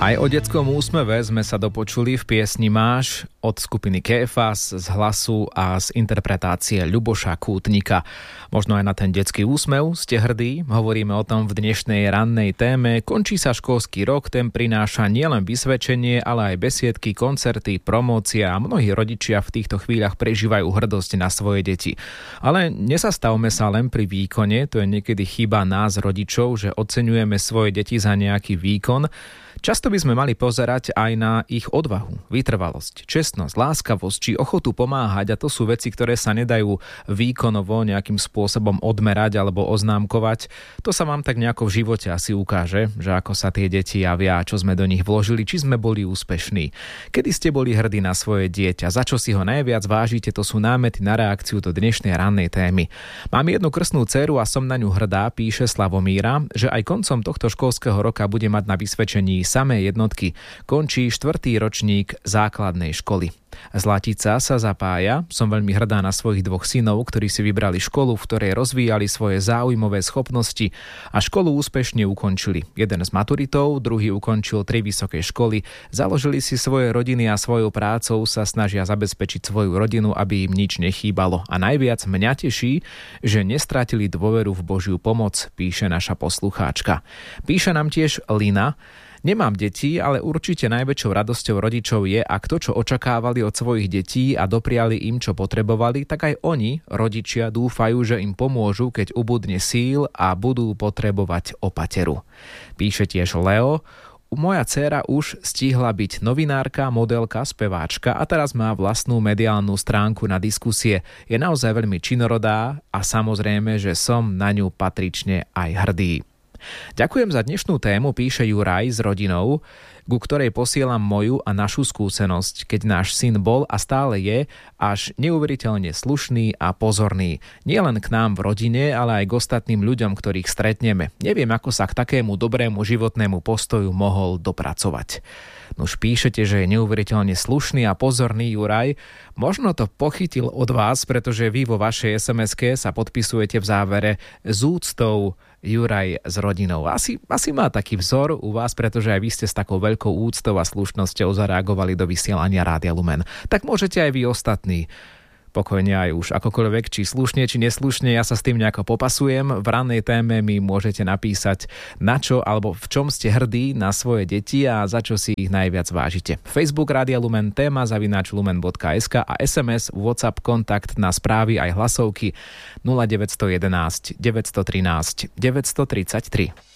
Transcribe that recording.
Aj o detskom úsmeve sme sa dopočuli v piesni Máš od skupiny Kéfas z hlasu a z interpretácie Ľuboša Kútnika. Možno aj na ten detský úsmev ste hrdí, hovoríme o tom v dnešnej rannej téme. Končí sa školský rok, ten prináša nielen vysvedčenie, ale aj besiedky, koncerty, promócia a mnohí rodičia v týchto chvíľach prežívajú hrdosť na svoje deti. Ale nezastavme sa len pri výkone, to je niekedy chyba nás rodičov, že oceňujeme svoje deti za nejaký výkon. Často by sme mali pozerať aj na ich odvahu, vytrvalosť, čestnosť, láskavosť či ochotu pomáhať, a to sú veci, ktoré sa nedajú výkonovo nejakým spôsobom odmerať alebo oznámkovať. To sa vám tak nejako v živote asi ukáže, že ako sa tie deti javia, čo sme do nich vložili, či sme boli úspešní. Kedy ste boli hrdí na svoje dieťa, za čo si ho najviac vážite, to sú námety na reakciu do dnešnej rannej témy. Mám jednu krstnú dceru a som na ňu hrdá, píše Slavomíra, že aj koncom tohto školského roka bude mať na vysvedčení samé jednotky. Končí 4. ročník základnej školy. Zlatica sa zapája. Som veľmi hrdá na svojich 2 synov, ktorí si vybrali školu, v ktorej rozvíjali svoje záujmové schopnosti a školu úspešne ukončili. Jeden s maturitou, druhý ukončil 3 vysoké školy, založili si svoje rodiny a svojou prácou sa snažia zabezpečiť svoju rodinu, aby im nič nechýbalo. A najviac mňa teší, že nestratili dôveru v Božiu pomoc, píše naša poslucháčka. Píše nám tiež Lina. Nemám deti, ale určite najväčšou radosťou rodičov je, ak to, čo očakávali od svojich detí a dopriali im, čo potrebovali, tak aj oni, rodičia, dúfajú, že im pomôžu, keď ubudne síl a budú potrebovať opateru. Píše tiež Leo. Moja dcéra už stihla byť novinárka, modelka, speváčka a teraz má vlastnú mediálnu stránku na diskusie. Je naozaj veľmi činorodá a samozrejme, že som na ňu patrične aj hrdý. Ďakujem za dnešnú tému, píše Juraj s rodinou, ku ktorej posielam moju a našu skúsenosť, keď náš syn bol a stále je až neuveriteľne slušný a pozorný. Nielen k nám v rodine, ale aj k ostatným ľuďom, ktorých stretneme. Neviem, ako sa k takému dobrému životnému postoju mohol dopracovať. Nuž píšete, že je neuveriteľne slušný a pozorný Juraj. Možno to pochytil od vás, pretože vy vo vašej SMS-ke sa podpisujete v závere s úctou Juraj s rodinou. Asi má taký vzor u vás, pretože aj vy ste s takou veľkou úctou a slušnosťou zareagovali do vysielania Rádia Lumen. Tak môžete aj vy ostatní. Pokojne aj už akokoľvek, či slušne, či neslušne, ja sa s tým nejako popasujem. V rannej téme mi môžete napísať, na čo alebo v čom ste hrdí na svoje deti a za čo si ich najviac vážite. Facebook Rádia Lumen, téma @lumen.sk a SMS, WhatsApp, kontakt na správy aj hlasovky 0911 913 933.